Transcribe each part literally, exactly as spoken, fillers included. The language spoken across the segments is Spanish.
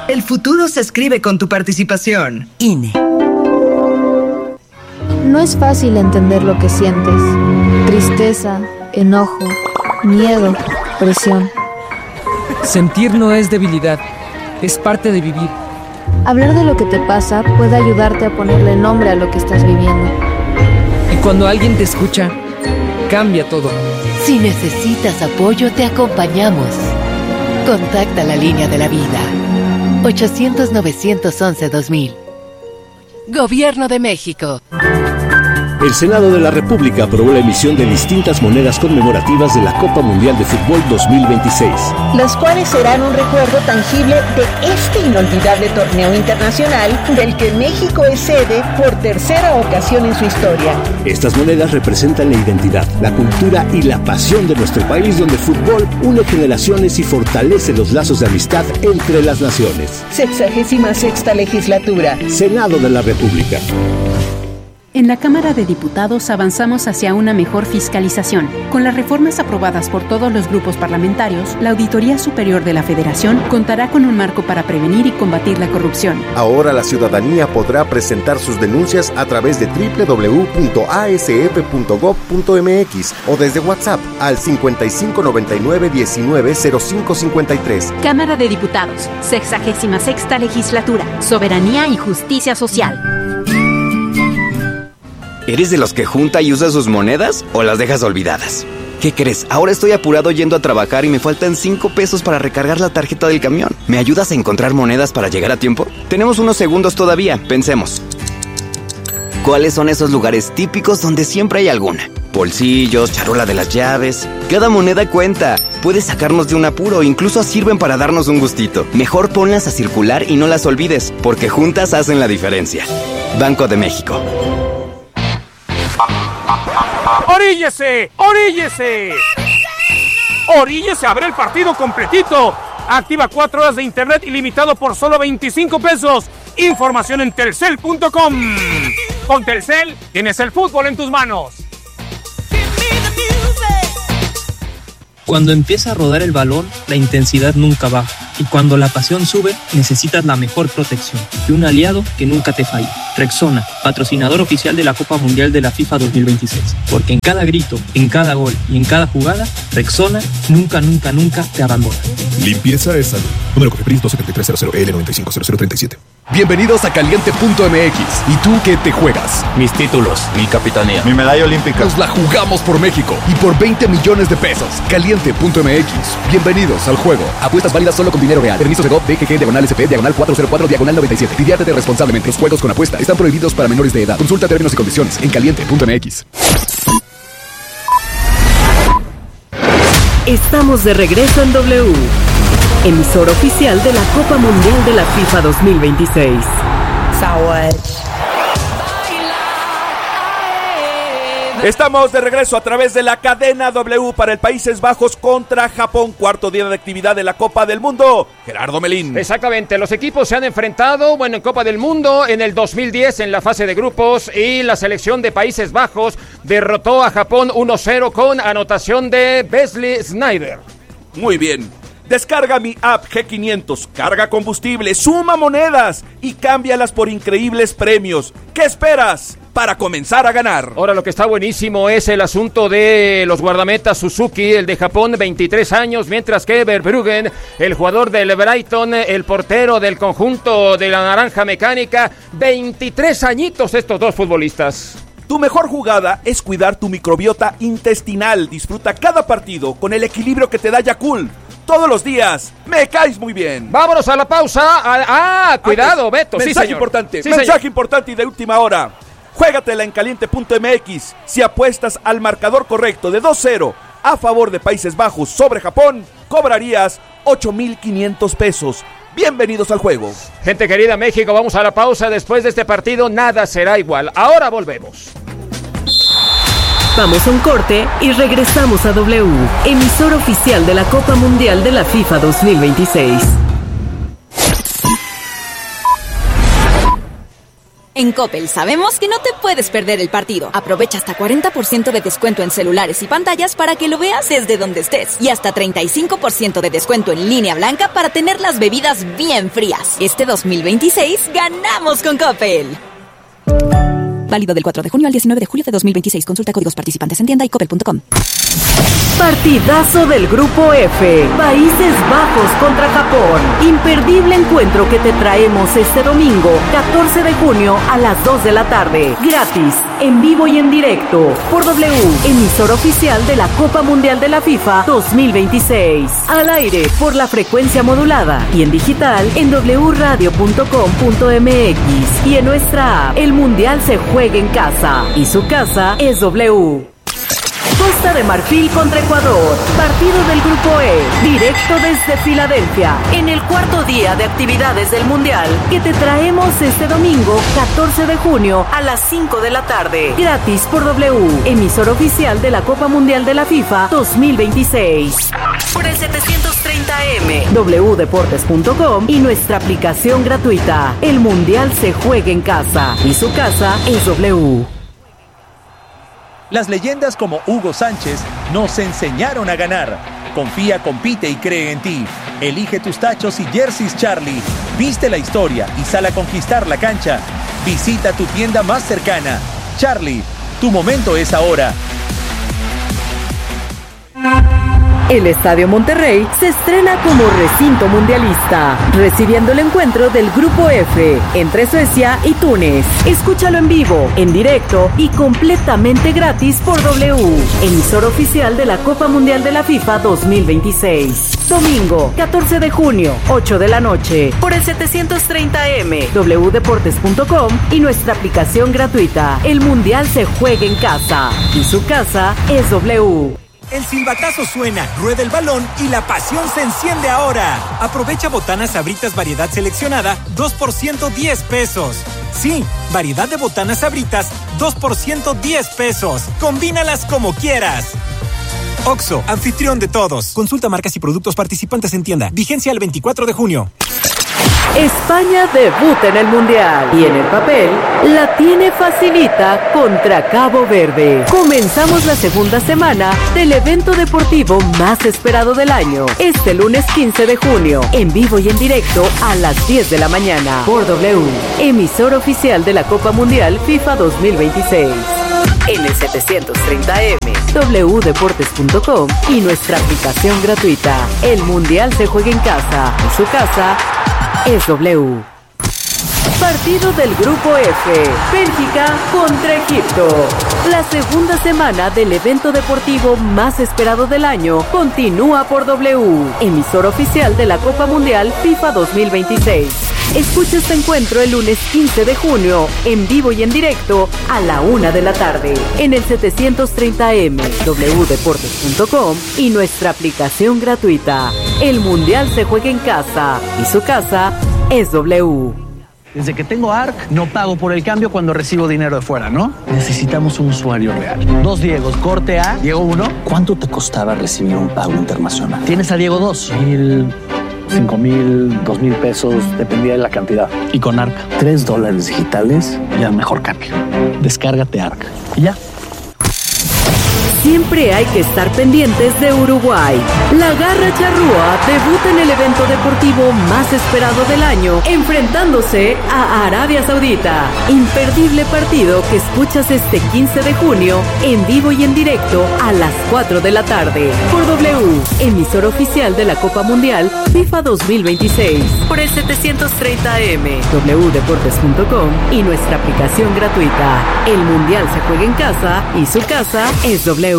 El futuro se escribe con tu participación. I N E. No es fácil entender lo que sientes. Tristeza, enojo, miedo, presión. Sentir no es debilidad, es parte de vivir. Hablar de lo que te pasa puede ayudarte a ponerle nombre a lo que estás viviendo. Y cuando alguien te escucha, cambia todo. Si necesitas apoyo, te acompañamos. Contacta la línea de la vida. ochocientos, novecientos once, dos mil. Gobierno de México. El Senado de la República aprobó la emisión de distintas monedas conmemorativas de la Copa Mundial de Fútbol dos mil veintiséis. Las cuales serán un recuerdo tangible de este inolvidable torneo internacional del que México es sede por tercera ocasión en su historia. Estas monedas representan la identidad, la cultura y la pasión de nuestro país, donde el fútbol une generaciones y fortalece los lazos de amistad entre las naciones. Sexagésima sexta legislatura. Senado de la República. En la Cámara de Diputados avanzamos hacia una mejor fiscalización. Con las reformas aprobadas por todos los grupos parlamentarios, la Auditoría Superior de la Federación contará con un marco para prevenir y combatir la corrupción. Ahora la ciudadanía podrá presentar sus denuncias a través de doble u doble u doble u punto a s f punto gob punto m x o desde WhatsApp al cincuenta y cinco noventa y nueve diecinueve cero cinco cincuenta y tres. Cámara de Diputados, sexagésima sexta legislatura, soberanía y justicia social. ¿Eres de los que junta y usa sus monedas o las dejas olvidadas? ¿Qué crees? Ahora estoy apurado yendo a trabajar y me faltan cinco pesos para recargar la tarjeta del camión. ¿Me ayudas a encontrar monedas para llegar a tiempo? Tenemos unos segundos todavía, pensemos. ¿Cuáles son esos lugares típicos donde siempre hay alguna? Bolsillos, charola de las llaves. Cada moneda cuenta. Puede sacarnos de un apuro, incluso sirven para darnos un gustito. Mejor ponlas a circular y no las olvides, porque juntas hacen la diferencia. Banco de México. ¡Oríllese! ¡Oríllese! ¡Oríllese! ¡Abre el partido completito! Activa cuatro horas de internet ilimitado por solo veinticinco pesos. Información en telcel punto com. Con Telcel tienes el fútbol en tus manos. Cuando empieza a rodar el balón, la intensidad nunca baja. Y cuando la pasión sube, necesitas la mejor protección y un aliado que nunca te falle. Rexona, patrocinador oficial de la Copa Mundial de la FIFA dos mil veintiséis. Porque en cada grito, en cada gol y en cada jugada, Rexona nunca, nunca, nunca te abandona. Limpieza es salud. Número Cofepris dos siete tres cero cero L nueve cinco cero cero tres siete. Bienvenidos a Caliente punto m x. ¿Y tú qué te juegas? Mis títulos, mi capitanía, mi medalla olímpica. Nos la jugamos por México y por veinte millones de pesos. Caliente punto m x. Bienvenidos al juego. Apuestas válidas solo con dinero real. Permisos de G O V, D G G, diagonal S P, diagonal cuatro cero cuatro, diagonal noventa y siete. Diviértete responsablemente. Los juegos con apuesta están prohibidos para menores de edad. Consulta términos y condiciones en Caliente punto m x. Estamos de regreso en W, emisor oficial de la Copa Mundial de la FIFA dos mil veintiséis. Estamos de regreso a través de la cadena W para el Países Bajos contra Japón, cuarto día de actividad de la Copa del Mundo. Gerardo Melín. Exactamente, los equipos se han enfrentado, bueno, en Copa del Mundo en el dos mil diez en la fase de grupos y la selección de Países Bajos derrotó a Japón uno cero con anotación de Wesley Sneijder. Muy bien. Descarga mi app G quinientos, carga combustible, suma monedas y cámbialas por increíbles premios. ¿Qué esperas para comenzar a ganar? Ahora lo que está buenísimo es el asunto de los guardametas Suzuki, el de Japón, veintitrés años, mientras que Verbruggen, el jugador del Brighton, el portero del conjunto de la Naranja Mecánica, veintitrés añitos estos dos futbolistas. Tu mejor jugada es cuidar tu microbiota intestinal. Disfruta cada partido con el equilibrio que te da Yakult. Todos los días, me caes muy bien. Vámonos a la pausa. Ah, cuidado, Antes, Beto. Mensaje sí, señor. importante, sí, mensaje señor. importante y de última hora. Juégatela en Caliente punto m x. Si apuestas al marcador correcto de dos cero a favor de Países Bajos sobre Japón, cobrarías ocho mil quinientos pesos. Bienvenidos al juego. Gente querida, México, vamos a la pausa. Después de este partido, nada será igual. Ahora volvemos. Vamos a un corte y regresamos a W, emisor oficial de la Copa Mundial de la FIFA dos mil veintiséis. En En Coppel sabemos que no te puedes perder el partido. Aprovecha hasta cuarenta por ciento de descuento en celulares y pantallas para que lo veas desde donde estés. Y hasta treinta y cinco por ciento de descuento en línea blanca para tener las bebidas bien frías. Este dos mil veintiséis ganamos con Coppel. Válido del cuatro de junio al diecinueve de julio de dos mil veintiséis. Consulta códigos participantes en tienda y coppel punto com. Partidazo del Grupo F. Países Bajos contra Japón. Imperdible encuentro que te traemos este domingo, catorce de junio a las dos de la tarde. Gratis, en vivo y en directo. Por W, emisor oficial de la Copa Mundial de la FIFA dos mil veintiséis. Al aire por la frecuencia modulada y en digital en doble radio punto com punto m x. Y en nuestra app, el Mundial se juega en casa. Y su casa es W. Costa de Marfil contra Ecuador. Partido del Grupo E, directo desde Filadelfia, en el cuarto día de actividades del Mundial, que te traemos este domingo, catorce de junio, a las cinco de la tarde. Gratis por W, emisor oficial de la Copa Mundial de la FIFA dos mil veintiséis. Por el setecientos treinta eme, doble u deportes punto com y nuestra aplicación gratuita. El Mundial se juega en casa y su casa es W. Las leyendas como Hugo Sánchez nos enseñaron a ganar. Confía, compite y cree en ti. Elige tus tachos y jerseys Charlie. Viste la historia y sal a conquistar la cancha. Visita tu tienda más cercana. Charlie, tu momento es ahora. El Estadio Monterrey se estrena como recinto mundialista, recibiendo el encuentro del Grupo F entre Suecia y Túnez. Escúchalo en vivo, en directo y completamente gratis por W, emisor oficial de la Copa Mundial de la FIFA dos mil veintiséis. Domingo, catorce de junio, ocho de la noche, por el setecientos treinta eme, doble u deportes punto com y nuestra aplicación gratuita. El Mundial se juega en casa y su casa es W. El silbatazo suena, rueda el balón y la pasión se enciende ahora. Aprovecha botanas Sabritas variedad seleccionada, dos por ciento diez pesos. Sí, variedad de botanas Sabritas, dos por ciento diez pesos. Combínalas como quieras. Oxxo, anfitrión de todos. Consulta marcas y productos participantes en tienda. Vigencia el veinticuatro de junio. España debuta en el Mundial y en el papel la tiene facilita contra Cabo Verde. Comenzamos la segunda semana del evento deportivo más esperado del año, este lunes quince de junio, en vivo y en directo a las diez de la mañana por W, emisor oficial de la Copa Mundial FIFA dos mil veintiséis. En el setecientos treinta eme, doble u deportes punto com y nuestra aplicación gratuita. El Mundial se juega en casa y su casa es W. Partido del Grupo F. Bélgica contra Egipto. La segunda semana del evento deportivo más esperado del año continúa por W, emisor oficial de la Copa Mundial FIFA dos mil veintiséis. Escucha este encuentro el lunes quince de junio, en vivo y en directo, a la una de la tarde, en el setecientos treinta eme, doble u deportes punto com y nuestra aplicación gratuita. El Mundial se juega en casa y su casa es W. Desde que tengo A R C, no pago por el cambio cuando recibo dinero de fuera, ¿no? Necesitamos un usuario real. Dos Diegos, corte A, Diego uno. ¿Cuánto te costaba recibir un pago internacional? Tienes a Diego dos. Mil, cinco mil, dos mil pesos, dependía de la cantidad. Y con A R C, tres dólares digitales y al mejor cambio. Descárgate A R C. Y ya. Siempre hay que estar pendientes de Uruguay. La Garra Charrúa debuta en el evento deportivo más esperado del año, enfrentándose a Arabia Saudita. Imperdible partido que escuchas este quince de junio, en vivo y en directo a las cuatro de la tarde. Por W, emisor oficial de la Copa Mundial FIFA dos mil veintiséis. Por el setecientos treinta eme, doble u deportes punto com y nuestra aplicación gratuita. El Mundial se juega en casa y su casa es W.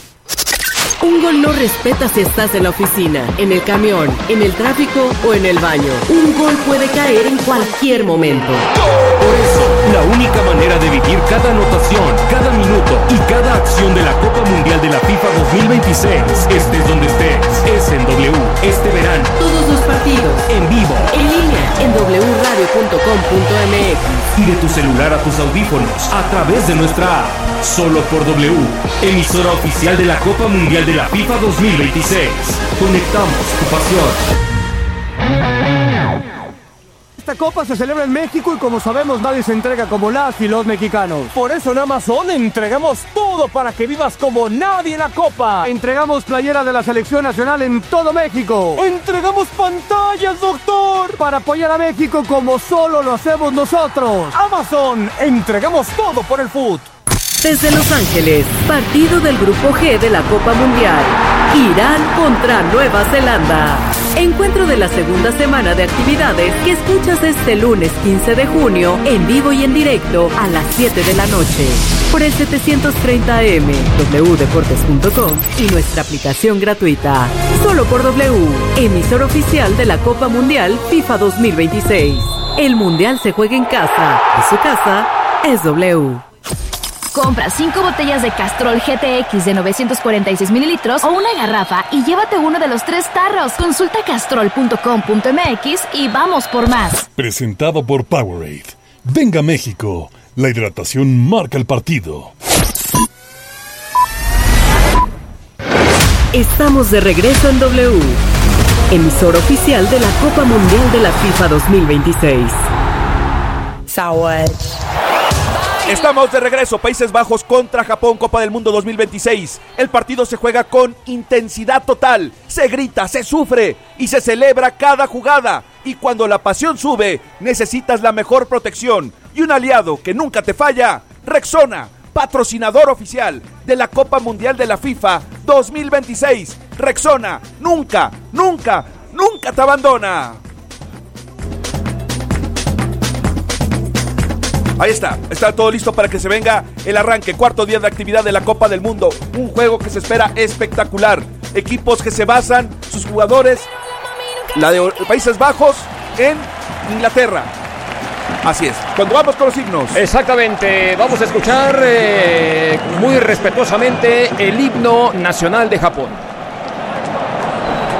Un gol no respeta si estás en la oficina, en el camión, en el tráfico o en el baño. Un gol puede caer en cualquier momento. Por eso, la única manera de vivir cada anotación, cada minuto y cada acción de la Copa Mundial de la FIFA dos mil veintiséis, estés donde estés, es en W este verano. Todos los partidos, en vivo, en línea, en doble u radio punto com punto eme equis. Y de tu celular a tus audífonos, a través de nuestra app. Solo por W, emisora oficial de la Copa Mundial de la FIFA dos mil veintiséis. Conectamos tu pasión. Esta copa se celebra en México y como sabemos nadie se entrega como las y los mexicanos. Por eso en Amazon entregamos todo para que vivas como nadie en la copa. Entregamos playera de la selección nacional en todo México. Entregamos pantallas, doctor, para apoyar a México como solo lo hacemos nosotros. Amazon, entregamos todo por el fútbol. Desde Los Ángeles, partido del Grupo G de la Copa Mundial. Irán contra Nueva Zelanda. Encuentro de la segunda semana de actividades que escuchas este lunes quince de junio en vivo y en directo a las siete de la noche por el setecientos treinta A M, w deportes punto com y nuestra aplicación gratuita. Solo por W, emisor oficial de la Copa Mundial FIFA dos mil veintiséis. El Mundial se juega en casa y su casa es W. Compra cinco botellas de Castrol G T X de novecientos cuarenta y seis mililitros o una garrafa y llévate uno de los tres tarros. Consulta castrol punto com punto m x y vamos por más. Presentado por Powerade. Venga México, la hidratación marca el partido. Estamos de regreso en W, emisor oficial de la Copa Mundial de la FIFA dos mil veintiséis. Estamos de regreso, Países Bajos contra Japón, Copa del Mundo dos mil veintiséis. El partido se juega con intensidad total, se grita, se sufre y se celebra cada jugada. Y cuando la pasión sube, necesitas la mejor protección y un aliado que nunca te falla, Rexona, patrocinador oficial de la Copa Mundial de la FIFA dos mil veintiséis. Rexona, nunca, nunca, nunca te abandona. Ahí está, está todo listo para que se venga el arranque, cuarto día de actividad de la Copa del Mundo. Un juego que se espera espectacular. Equipos que se basan, sus jugadores, la de Países Bajos en Inglaterra. Así es, cuando vamos con los signos. Exactamente, vamos a escuchar eh, muy respetuosamente el himno nacional de Japón.